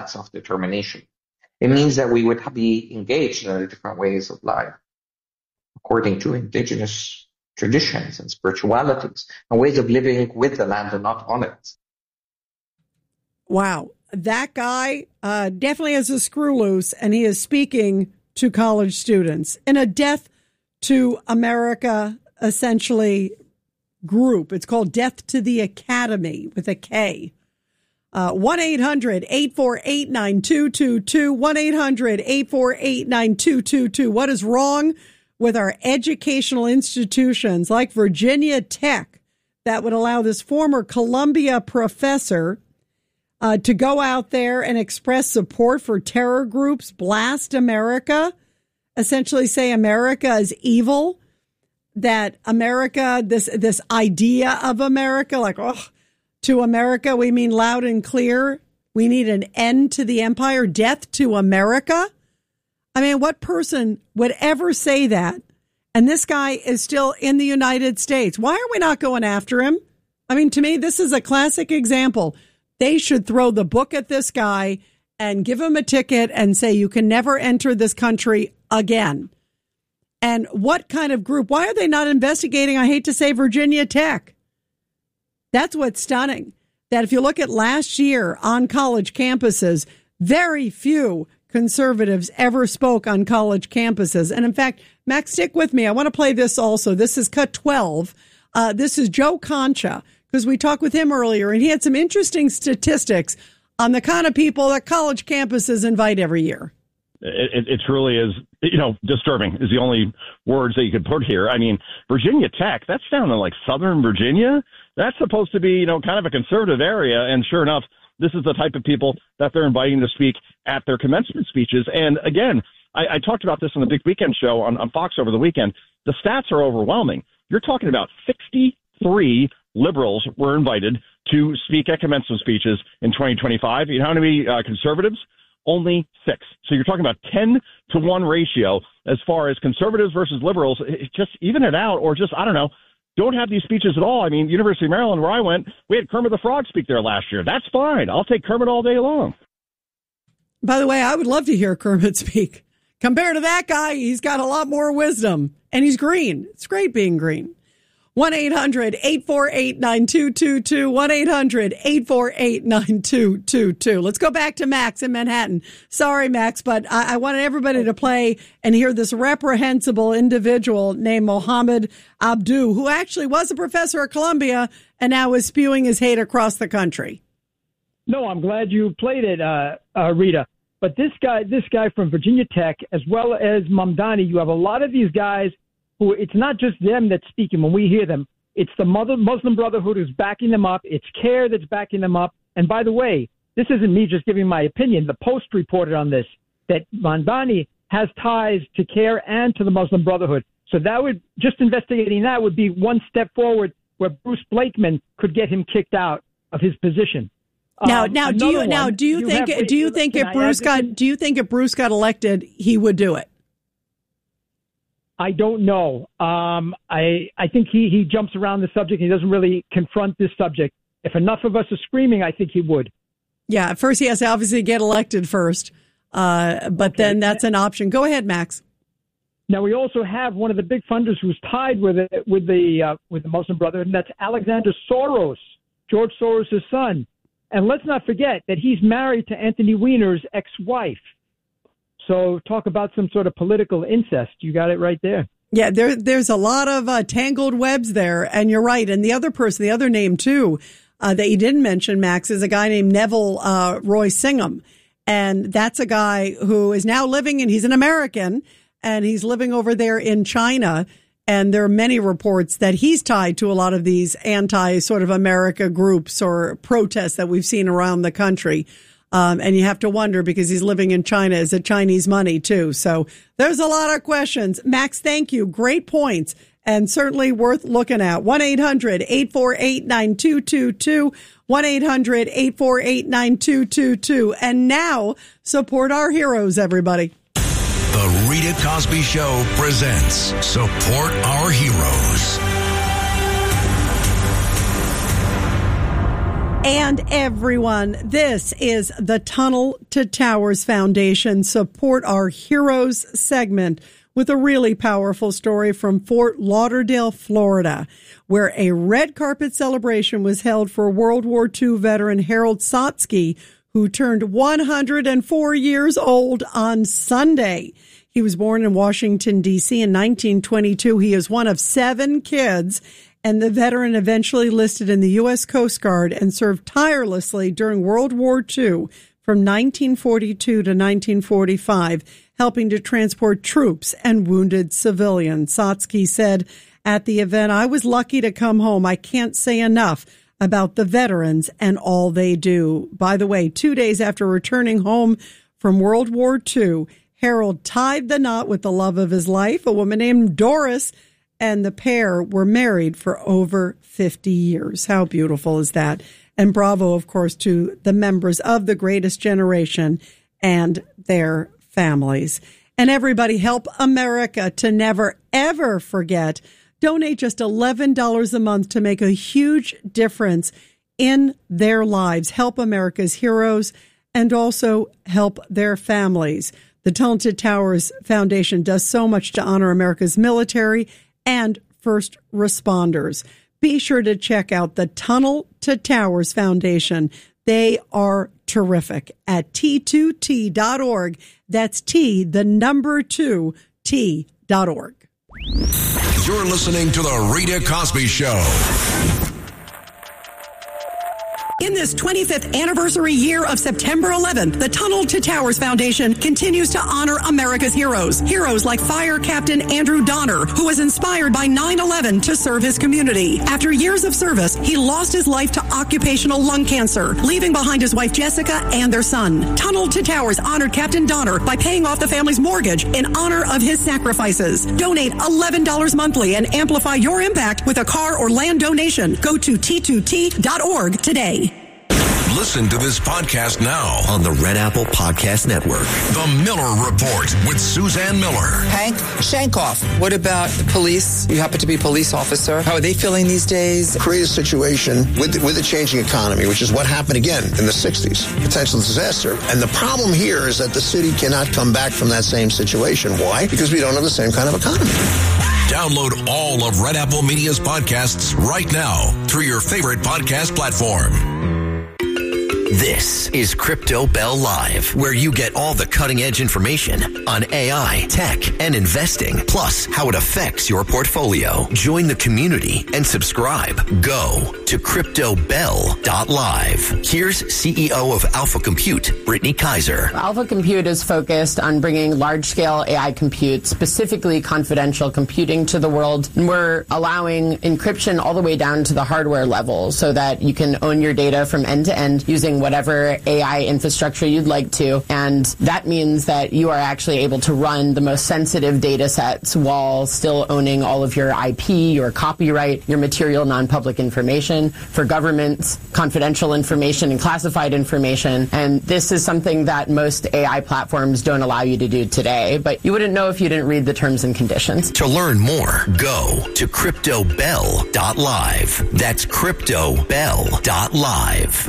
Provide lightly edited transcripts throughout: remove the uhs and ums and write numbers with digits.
of self-determination. It means that we would be engaged in the different ways of life, according to indigenous traditions and spiritualities, and ways of living with the land and not on it. Wow. That guy definitely has a screw loose, and he is speaking to college students in a Death to America, essentially, group. It's called Death to the Academy with a K. 1-800-848-9222, 1-800-848-9222. What is wrong with our educational institutions like Virginia Tech that would allow this former Columbia professor to go out there and express support for terror groups, blast America, essentially say America is evil, that America, this idea of America, like, oh, to America, we mean loud and clear. We need an end to the empire, death to America. I mean, what person would ever say that? And this guy is still in the United States. Why are we not going after him? I mean, to me, this is a classic example. They should throw the book at this guy and give him a ticket and say, you can never enter this country again. And what kind of group? Why are they not investigating, I hate to say, Virginia Tech? That's what's stunning. That if you look at last year on college campuses, very few conservatives ever spoke on college campuses. And in fact, Max, stick with me. I want to play this also. This is Cut 12. This is Joe Concha, because we talked with him earlier, and he had some interesting statistics on the kind of people that college campuses invite every year. It truly is, disturbing is the only words that you could put here. I mean, Virginia Tech, that's down in like Southern Virginia. That's supposed to be, kind of a conservative area. And sure enough, this is the type of people that they're inviting to speak at their commencement speeches. And again, I talked about this on the Big Weekend show on Fox over the weekend. The stats are overwhelming. You're talking about 63 liberals were invited to speak at commencement speeches in 2025. You know how many conservatives? Only 6. So you're talking about 10-to-1 ratio as far as conservatives versus liberals. Just even it out, or just, I don't know, don't have these speeches at all. I mean, University of Maryland, where I went, we had Kermit the Frog speak there last year. That's fine. I'll take Kermit all day long. By the way, I would love to hear Kermit speak. Compared to that guy, he's got a lot more wisdom, and he's green. It's great being green. 1-800-848-9222, 1-800-848-9222. Let's go back to Max in Manhattan. Sorry, Max, but I wanted everybody to play and hear this reprehensible individual named Mohammed Abdu, who actually was a professor at Columbia and now is spewing his hate across the country. No, I'm glad you played it, Rita. But this guy from Virginia Tech, as well as Mamdani, you have a lot of these guys who it's not just them that's speaking when we hear them. It's the Muslim Brotherhood who's backing them up. It's CARE that's backing them up. And by the way, this isn't me just giving my opinion. The Post reported on this, that Mamdani has ties to CARE and to the Muslim Brotherhood. So that would, just investigating that would be one step forward where Bruce Blakeman could get him kicked out of his position. Do you think if Bruce got elected, he would do it? I don't know. I think he jumps around the subject. He doesn't really confront this subject. If enough of us are screaming, I think he would. Yeah, at first he has to obviously get elected first, but then that's an option. Go ahead, Max. Now we also have one of the big funders who's tied with the Muslim Brotherhood, and that's Alexander Soros, George Soros' son. And let's not forget that he's married to Anthony Weiner's ex-wife. So talk about some sort of political incest. You got it right there. Yeah, there's a lot of tangled webs there. And you're right. And the other person, the other name, too, that you didn't mention, Max, is a guy named Neville Roy Singham. And that's a guy who is now living he's an American, and he's living over there in China. And there are many reports that he's tied to a lot of these anti sort of America groups or protests that we've seen around the country. And you have to wonder, because he's living in China, is it Chinese money too? So there's a lot of questions. Max, thank you. Great points, and certainly worth looking at. 1-800-848-9222, 1-800-848-9222. And now support our heroes, everybody. The Rita Cosby Show presents Support Our Heroes. And everyone, this is the Tunnel to Towers Foundation Support Our Heroes segment with a really powerful story from Fort Lauderdale, Florida, where a red carpet celebration was held for World War II veteran Harold Sotsky, who turned 104 years old on Sunday. He was born in Washington, D.C. in 1922. He is one of 7 kids, and the veteran eventually enlisted in the U.S. Coast Guard and served tirelessly during World War II from 1942 to 1945, helping to transport troops and wounded civilians. Sotsky said at the event, "I was lucky to come home. I can't say enough about the veterans and all they do." By the way, 2 days after returning home from World War II, Harold tied the knot with the love of his life, a woman named Doris, and the pair were married for over 50 years. How beautiful is that? And bravo, of course, to the members of the Greatest Generation and their families. And everybody, help America to never, ever forget. Donate just $11 a month to make a huge difference in their lives. Help America's heroes and also help their families. The Tunnel to Towers Foundation does so much to honor America's military and first responders. Be sure to check out the Tunnel to Towers Foundation. They are terrific at T2T.org. That's T2T.org. You're listening to The Rita Cosby Show. In this 25th anniversary year of September 11th, the Tunnel to Towers Foundation continues to honor America's heroes. Heroes like Fire Captain Andrew Donner, who was inspired by 9/11 to serve his community. After years of service, he lost his life to occupational lung cancer, leaving behind his wife Jessica and their son. Tunnel to Towers honored Captain Donner by paying off the family's mortgage in honor of his sacrifices. Donate $11 monthly and amplify your impact with a car or land donation. Go to T2T.org today. Listen to this podcast now on the Red Apple Podcast Network. The Miller Report with Suzanne Miller. Hank Shankoff, what about the police? You happen to be a police officer. How are they feeling these days? Create a situation with a changing economy, which is what happened again in the 60s. Potential disaster. And the problem here is that the city cannot come back from that same situation. Why? Because we don't have the same kind of economy. Download all of Red Apple Media's podcasts right now through your favorite podcast platform. This is Crypto Bell Live, where you get all the cutting-edge information on AI, tech, and investing, plus how it affects your portfolio. Join the community and subscribe. Go to CryptoBell.live. Here's CEO of Alpha Compute, Brittany Kaiser. Alpha Compute is focused on bringing large-scale AI compute, specifically confidential computing, to the world. And we're allowing encryption all the way down to the hardware level so that you can own your data from end to end using whatever AI infrastructure you'd like to. And that means that you are actually able to run the most sensitive data sets while still owning all of your IP, your copyright, your material non-public information for governments, confidential information and classified information. And this is something that most AI platforms don't allow you to do today, but you wouldn't know if you didn't read the terms and conditions. To learn more, go to CryptoBell.live. That's CryptoBell.live.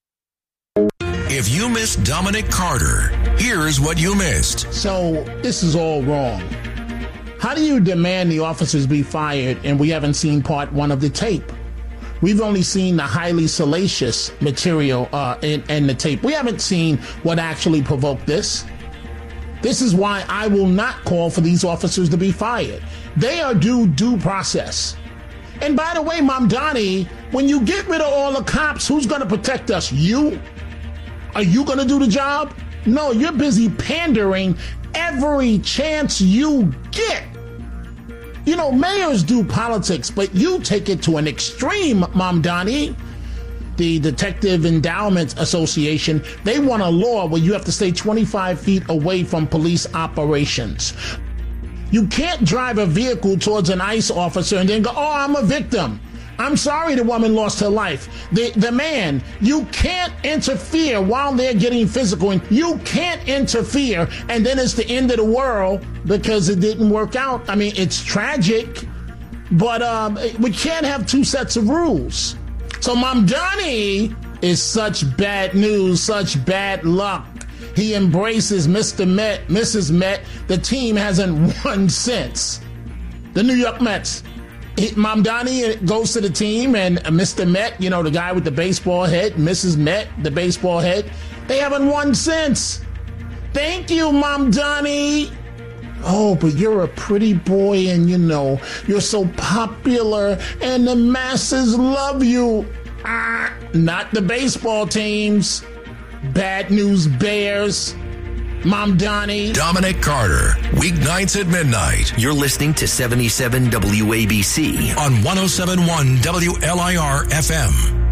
If you missed Dominic Carter, here's what you missed. So this is all wrong. How do you demand the officers be fired and we haven't seen part 1 of the tape? We've only seen the highly salacious material in the tape. We haven't seen what actually provoked this. This is why I will not call for these officers to be fired. They are due process. And by the way, Mamdani, when you get rid of all the cops, who's going to protect us? You? Are you going to do the job? No, you're busy pandering every chance you get. You know, mayors do politics, but you take it to an extreme, Mamdani. The Detective Endowment Association, they want a law where you have to stay 25 feet away from police operations. You can't drive a vehicle towards an ICE officer and then go, oh, I'm a victim. I'm sorry the woman lost her life. The man, you can't interfere while they're getting physical. And you can't interfere, and then it's the end of the world because it didn't work out. I mean, it's tragic, but we can't have 2 sets of rules. So Mamdani, is such bad news, such bad luck. He embraces Mr. Met, Mrs. Met. The team hasn't won since. The New York Mets. Mamdani goes to the team, and Mr. Met, you know, the guy with the baseball head, Mrs. Met, the baseball head, they haven't won since. Thank you, Mamdani. Oh, but you're a pretty boy, and, you know, you're so popular, and the masses love you. Not the baseball teams. Bad news bears. Mamdani. Dominic Carter, weeknights at midnight. You're listening to 77 WABC on 107.1 WLIR FM.